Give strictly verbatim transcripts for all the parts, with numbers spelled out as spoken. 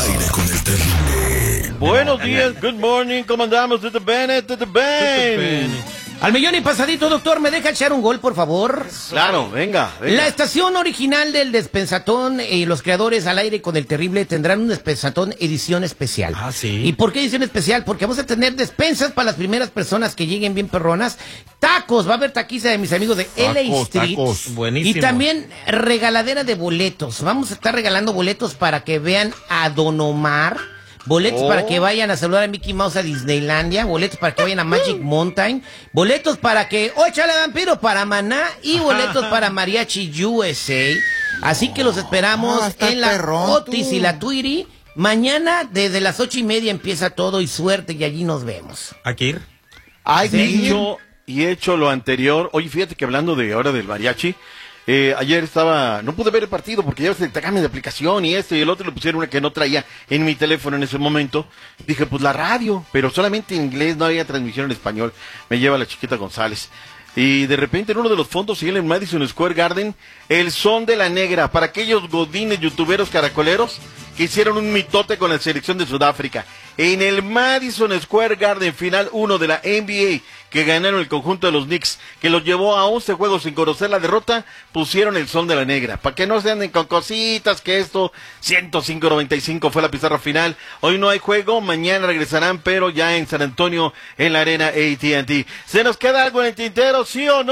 aire con el terrible. Buenos días, good morning, ¿cómo andamos? Desde Bennett, desde Bennett. Al millón y pasadito, doctor, ¿me deja echar un gol, por favor? Claro, venga, venga. La estación original del Despensatón y los creadores al aire con el terrible tendrán un Despensatón edición especial. Ah, sí. ¿Y por qué edición especial? Porque vamos a tener despensas para las primeras personas que lleguen bien perronas. Tacos, va a haber taquiza de mis amigos de L A Street. Tacos, buenísimo. Y también regaladera de boletos. Vamos a estar regalando boletos para que vean a Don Omar. Boletos oh. para que vayan a saludar a Mickey Mouse a Disneylandia, boletos para que vayan a Magic Mountain, boletos para que, ¡oh, échale vampiro! Para Maná y boletos para Mariachi U S A. Así que los esperamos oh, en la perrón, Otis tú. y la Twitty. Mañana desde las ocho y media empieza todo y suerte y allí nos vemos. ¿A qué ir? Ay, Sí, hecho, y hecho lo anterior. Oye, fíjate que hablando de ahora del mariachi, Eh, ayer estaba, no pude ver el partido porque ya se te cambia de aplicación y este y el otro, le pusieron una que no traía en mi teléfono en ese momento. Dije, pues la radio, pero solamente en inglés, no había transmisión en español. Me lleva la chiquita González. Y de repente en uno de los fondos, y en el Madison Square Garden, el son de la negra, para aquellos godines, youtuberos, caracoleros, que hicieron un mitote con la selección de Sudáfrica. En el Madison Square Garden, final uno de la N B A, que ganaron el conjunto de los Knicks, que los llevó a once juegos sin conocer la derrota, pusieron el son de la negra. Para que no se anden con cositas, que esto, ciento cinco noventa y cinco fue la pizarra final. Hoy no hay juego, mañana regresarán, pero ya en San Antonio, en la arena A T and T. ¿Se nos queda algo en el tintero, sí o no?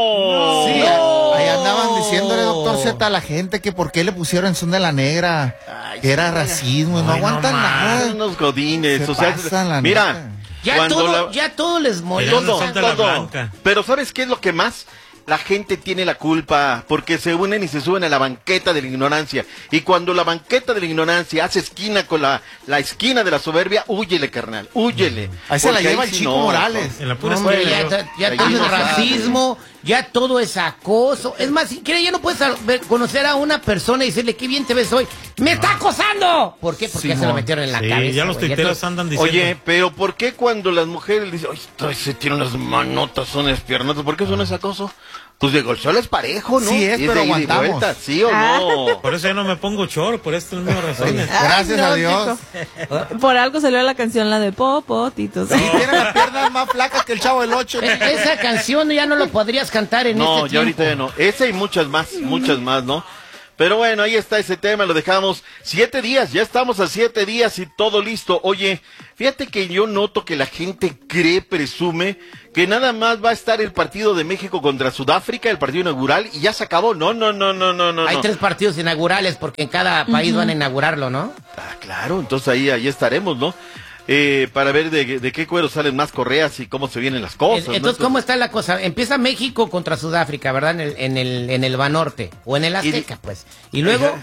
No. Sí, no. ahí andaban diciéndole, doctor Z, a la gente que por qué le pusieron son de la negra, Ay, que era sí, racismo, y no Ay, aguantan no nada. Unos godines, Se o sea, pasan, la mira, neta. Ya cuando todo, la- ya todo les molesta. Pero no todo, son de la todo. blanca. Pero ¿sabes qué es lo que más? La gente tiene la culpa porque se unen y se suben a la banqueta de la ignorancia. Y cuando la banqueta de la ignorancia hace esquina con la, la esquina de la soberbia, húyele, carnal, húyele. Ahí se la Porque lleva ahí el sí Chico no, Morales. En la pura Hombre, escuela, ya, yo. ta- ya Ahí todo no es sabe. racismo, ya todo es acoso. Es más, si quieres ya no puedes a- ver- conocer a una persona y decirle qué bien te ves hoy. ¡Me está acosando! ¿Por qué? Porque ya se lo metieron en la Sí, cabeza. ya los güey. tuiteros todo- andan diciendo. Oye, pero ¿por qué cuando las mujeres dicen, ay, se tienen las manotas, son las piernotas, ¿por qué son ese acoso? Pues de golpear es parejo, ¿no? Sí es, Y pero de ida y aguantamos. vuelta, ¿sí o no? Por eso ya no me pongo chor, por estas mismas razones. Gracias Ay, no, a Dios. chico. Por algo salió la canción, la de Popotitos. Sí, tiene las piernas más flacas que el Chavo del Ocho. E- Esa canción ya no lo podrías cantar en No, este ya ahorita tiempo. ya no. Esa y muchas más, muchas más, ¿no? Pero bueno, ahí está ese tema, lo dejamos siete días, ya estamos a siete días y todo listo. Oye, fíjate que yo noto que la gente cree, presume, que nada más va a estar el partido de México contra Sudáfrica, el partido inaugural, y ya se acabó. No, no, no, no, no, no. Hay no. tres partidos inaugurales porque en cada país van a inaugurarlo, ¿no? Ah, claro, entonces ahí, ahí estaremos, ¿no? Eh, para ver de, de qué cuero salen más correas y cómo se vienen las cosas. ¿no? Entonces, ¿cómo está la cosa? Empieza México contra Sudáfrica, ¿verdad? En el, en el, en el Banorte, o en el Azteca, pues. Y luego, Ajá.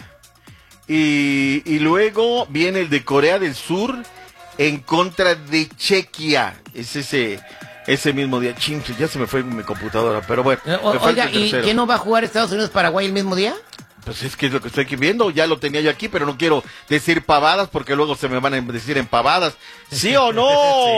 Y, y luego viene el de Corea del Sur en contra de Chequia. Es ese, ese mismo día. Chin, ya se me fue mi computadora, pero bueno. eh, o- me falta oiga, el ¿y tercero. quién no va a jugar Estados Unidos-Paraguay el mismo día? Pues es que es lo que estoy aquí viendo. Ya lo tenía yo aquí, pero no quiero decir pavadas porque luego se me van a decir en pavadas. ¿Sí o no?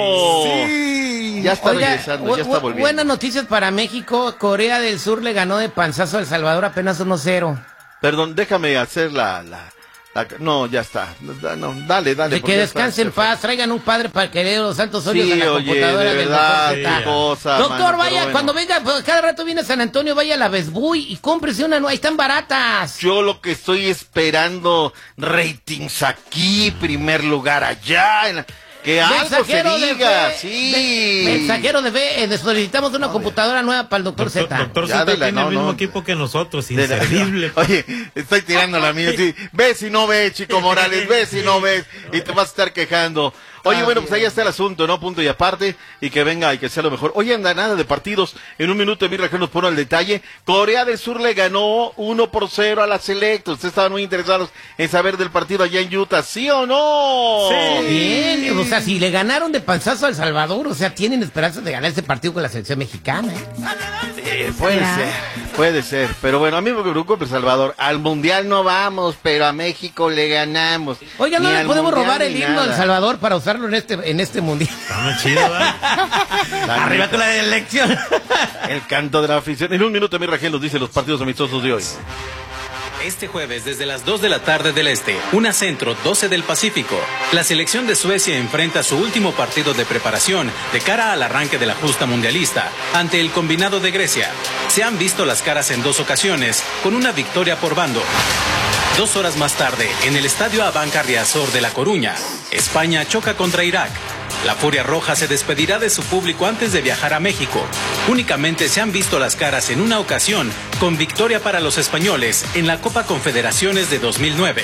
Sí. Ya está Oiga, regresando, ya bu- está bu- volviendo. buenas noticias para México. Corea del Sur le ganó de panzazo a El Salvador apenas uno cero. Perdón, déjame hacer la... la, la- no, ya está. No, dale, dale. De porque que ya descanse en está. paz, traigan un padre para que lea los santos óleos Sí, a la oye, computadora de del verdad, doctor qué Z. cosa, Doctor, mano, vaya, pero bueno. cuando venga, pues, cada rato viene a San Antonio, vaya a la Besbuy y cómprese una nueva, ahí están baratas. Yo lo que estoy esperando, ratings aquí, primer lugar allá, en la- que algo se Mensajero de diga, fe, sí. de- mensajero de fe, eh, solicitamos una computadora nueva para el doctor Doctor, Z. doctor Ya, Z dile, tiene no, el mismo no. equipo que nosotros, De la- inservible. Oye, estoy tirando la mía, sí. Ves si no ves, Chico Morales, ves si no ves, y te vas a estar quejando. Oye, bueno, pues ahí está el asunto, ¿no? Punto y aparte, y que venga y que sea lo mejor. Oye, anda nada de partidos. En un minuto, Emir Raquel nos pone el detalle. Corea del Sur le ganó uno por cero a la Selecta. Ustedes estaban muy interesados en saber del partido allá en Utah, ¿sí o no? Bien, o sea, si le ganaron de panzazo a El Salvador, o sea, tienen esperanzas de ganar ese partido con la selección mexicana. ¿eh? Eh, puede Claro. ser, puede ser. Pero bueno, a mí me preocupa El Salvador. Al Mundial no vamos, pero a México le ganamos. Oiga, no Ni le al podemos Mundial robar el ni himno a El nada. Salvador para usarlo en este, en este mundial. Está muy chido, ¿verdad? La Arriba neta. con la elección. El canto de la afición. En un minuto, mi Rangel nos dice los partidos amistosos de hoy. Este jueves, desde las dos de la tarde del Este, una Centro, doce del Pacífico, la selección de Suecia enfrenta su último partido de preparación de cara al arranque de la justa mundialista ante el combinado de Grecia. Se han visto las caras en dos ocasiones, con una victoria por bando. Dos horas más tarde, en el estadio Abanca Riazor de La Coruña, España choca contra Irak. La Furia Roja se despedirá de su público antes de viajar a México. Únicamente se han visto las caras en una ocasión, con victoria para los españoles en la Copa Confederaciones de dos mil nueve.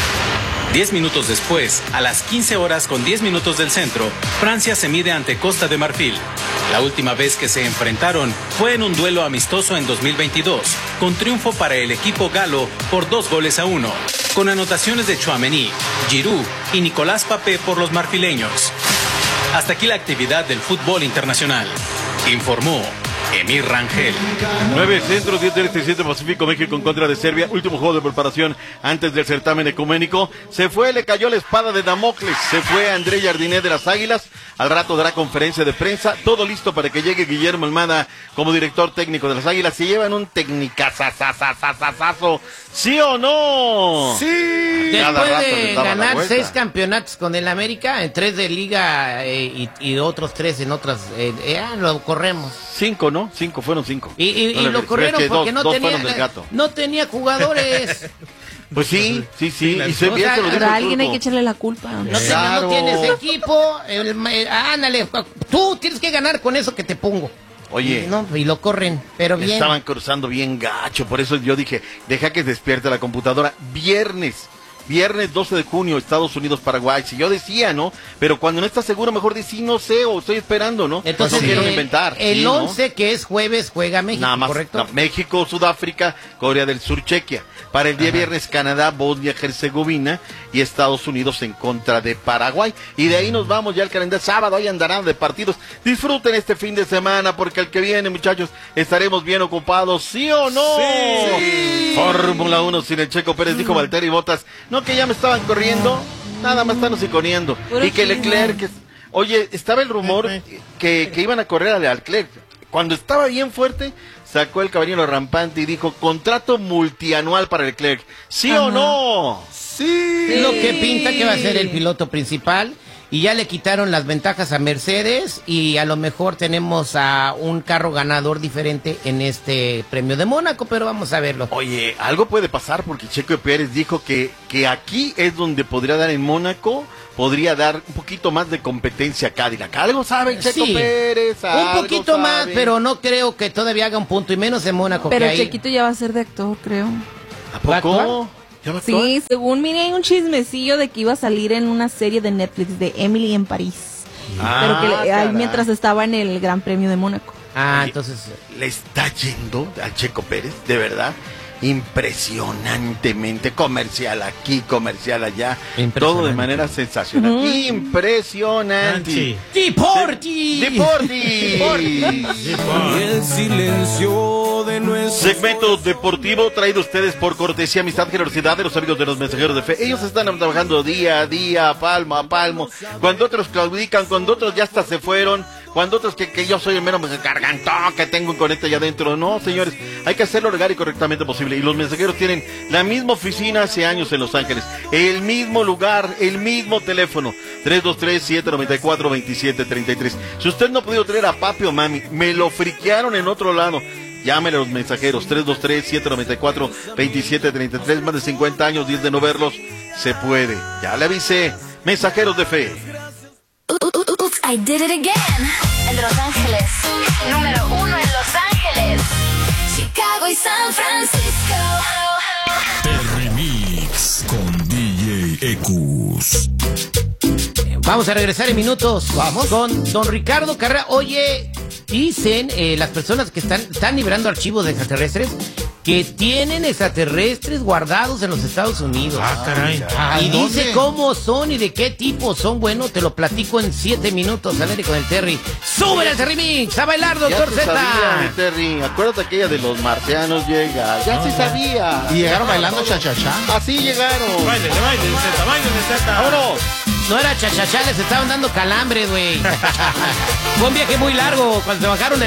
Diez minutos después, a las quince horas con diez minutos del centro, Francia se mide ante Costa de Marfil. La última vez que se enfrentaron fue en un duelo amistoso en dos mil veintidós, con triunfo para el equipo galo por dos goles a uno, con anotaciones de Tchouaméni, Giroud y Nicolás Papé por los marfileños. Hasta aquí la actividad del fútbol internacional, informó Emir Rangel. Nueve centros, diez del este y siete Pacífico, México en contra de Serbia. Último juego de preparación antes del certamen ecuménico. Se fue, le cayó la espada de Damocles. Se fue André Jardinet de las Águilas. Al rato dará conferencia de prensa. Todo listo para que llegue Guillermo Almada como director técnico de las Águilas. Se llevan un tecnicazazazazazazo. ¿Sí o no? Sí. Después de ganar seis campeonatos con el América, en tres de Liga eh, y, y otros tres en otras, eh, eh, lo corremos. Cinco, ¿no? Cinco, fueron cinco. Y, y, No y le- lo corrieron es que porque dos- no, dos tenía, fueron del gato. no tenía jugadores. Pues sí, sí, sí. Y se O bien sea, se lo dijo Pero a el alguien hay turco. que echarle la culpa. No, te- Claro. no tienes equipo. El, eh, ándale, tú tienes que ganar con eso que te pongo. Oye. Y, no, y lo corren, pero bien. Estaban cruzando bien gacho, por eso yo dije, deja que despierte la computadora. Viernes, viernes doce de junio, Estados Unidos, Paraguay. Si yo decía, ¿no? Pero cuando no estás seguro, mejor decir no sé o estoy esperando, ¿no? Entonces, no quiero eh, inventar. el sí, ¿no? once, que es jueves, juega México, Nada más, ¿correcto? no, México, Sudáfrica, Corea del Sur, Chequia. Para el día viernes, Canadá, Bosnia, Herzegovina y Estados Unidos en contra de Paraguay. Y de ahí nos vamos ya al calendario. Sábado, ahí andarán de partidos. Disfruten este fin de semana porque el que viene, muchachos, estaremos bien ocupados. ¿Sí o no? Sí. Fórmula uno sin el Checo Pérez, dijo Valtteri Bottas. No, que ya me estaban corriendo. Nada más están hociconiendo. Puro Y que chisme. Leclerc... que- Oye, estaba el rumor que, que iban a correr a Leclerc. Cuando estaba bien fuerte, sacó el caballero rampante y dijo, contrato multianual para Leclerc. ¿Sí o no? Sí. Es lo que pinta que va a ser el piloto principal. Y ya le quitaron las ventajas a Mercedes y a lo mejor tenemos a un carro ganador diferente en este premio de Mónaco, pero vamos a verlo. Oye, algo puede pasar porque Checo Pérez dijo que, que aquí es donde podría dar en Mónaco, podría dar un poquito más de competencia a Cadillac. Algo sabe Checo Sí, Pérez, un algo poquito más, sabe. pero no creo que todavía haga un punto y menos en Mónaco. Pero que ahí- Chequito ya va a ser de actor, creo. ¿A ¿Va a poco? actuar? ¿Ya va a actuar? Sí, según miré hay un chismecillo de que iba a salir en una serie de Netflix de Emily en París. Ah, pero que le- ahí caray. mientras estaba en el Gran Premio de Mónaco. Ah, Oye, entonces... le está yendo al Checo Pérez, de verdad, impresionantemente, comercial aquí, comercial allá, Impresionante. todo de manera sensacional, impresionante. Nancy. ¡Deporti! Deporti. El silencio de nuestro Segmento deportivo traído a ustedes por cortesía, amistad, generosidad de los amigos de los mensajeros de fe. Ellos están trabajando día a día, palmo a palmo. Cuando otros claudican, cuando otros ya hasta se fueron, cuando otros que, que yo soy el mero gargantón que tengo un conecte allá adentro. No, señores, hay que hacerlo legal y correctamente posible. Y los mensajeros tienen la misma oficina hace años en Los Ángeles, el mismo lugar, el mismo teléfono, tres dos tres, siete nueve cuatro, dos siete tres tres. Si usted no ha podido traer a papi o mami, me lo friquearon en otro lado, llámenle a los mensajeros, tres dos tres, siete nueve cuatro, dos siete tres tres, más de cincuenta años, diez de no verlos, se puede. Ya le avisé, mensajeros de fe. Oops, I did it again. El de Los Ángeles. Número uno en Los Ángeles. Chicago y San Francisco. El remix con D J Ecus. Vamos a regresar en minutos. Vamos. Con don Ricardo Carrera. Oye, dicen eh, las personas que están, están liberando archivos de extraterrestres que tienen extraterrestres guardados en los Estados Unidos. Ah, caray. Y ¿dónde? dice cómo son y de qué tipo son. Bueno, te lo platico en siete minutos. A ver, con el Terry. ¡Súbele al Terry Mix! ¡A bailar, Ya doctor se sabía, mi Z! Terry. Acuérdate aquella de los marcianos llega. Ya se sabía. Y llegaron bailando cha-cha-cha. Así llegaron. Baile, baile, Z, baile, Z. ¡Vámonos! No era chachachá, les estaban dando calambre, güey. Fue un viaje muy largo. Cuando se bajaron